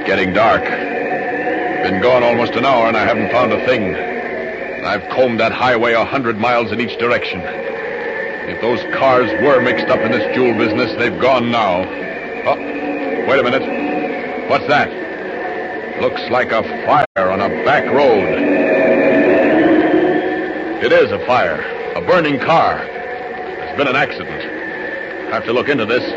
getting dark. Been gone almost an hour and I haven't found a thing. I've combed that highway 100 miles in each direction. If those cars were mixed up in this jewel business, they've gone now. Oh, wait a minute. What's that? Looks like a fire on a back road. It is a fire. A burning car. There's been an accident. I have to look into this.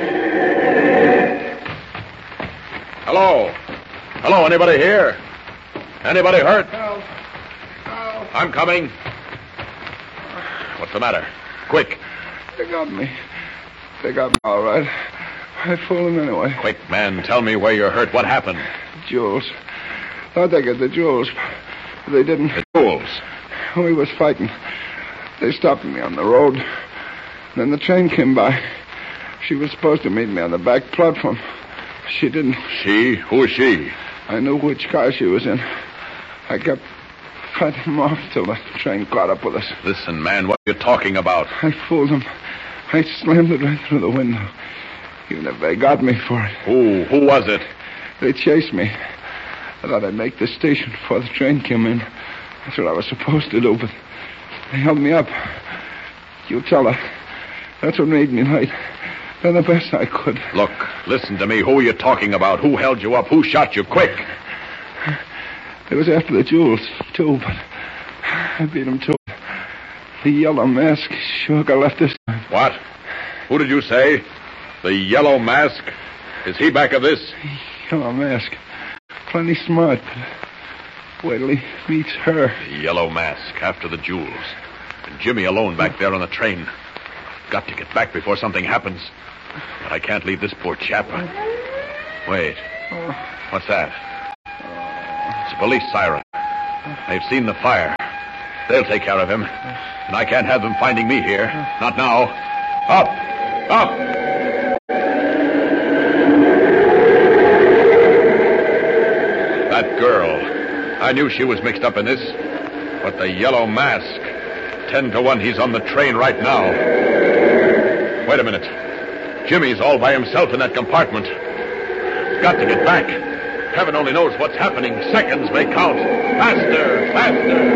Hello? Hello, anybody here? Anybody hurt? Help. Help. I'm coming. What's the matter? Quick. They got me. They got me all right. I fooled them anyway. Quick, man. Tell me where you're hurt. What happened? Jewels. Thought they got the jewels, but they didn't. The jewels? We was fighting. They stopped me on the road. Then the train came by. She was supposed to meet me on the back platform. She didn't. She? Who is she? I knew which car she was in. I kept fighting them off till the train caught up with us. Listen, man, what are you talking about? I fooled them. I slammed it right through the window. Even if they got me for it. Who was it? They chased me. I thought I'd make the station before the train came in. That's what I was supposed to do, but they held me up. You tell her. That's what made me late. Done the best I could. Look, listen to me. Who are you talking about? Who held you up? Who shot you? Quick. It was after the jewels, too, but I beat him to it. The yellow mask sure got left this time. What? Who did you say? The yellow mask? Is he back of this? Yellow mask. Plenty smart, but wait till he meets her. The yellow mask after the jewels. And Jimmy alone back there on the train. Got to get back before something happens. But I can't leave this poor chap. Wait. What's that? It's a police siren. They've seen the fire. They'll take care of him. And I can't have them finding me here. Not now. Up! Up! That girl. I knew she was mixed up in this. But the yellow mask. 10 to 1, he's on the train right now. Wait a minute. Jimmy's all by himself in that compartment. Got to get back. Heaven only knows what's happening. Seconds may count. Faster, faster.